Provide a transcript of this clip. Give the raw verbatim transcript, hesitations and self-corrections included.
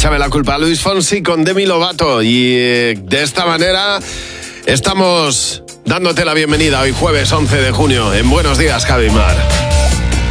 Échame la culpa, Luis Fonsi con Demi Lovato. Y eh, de esta manera estamos dándote la bienvenida hoy jueves once de junio en Buenos Días, Javi Mar.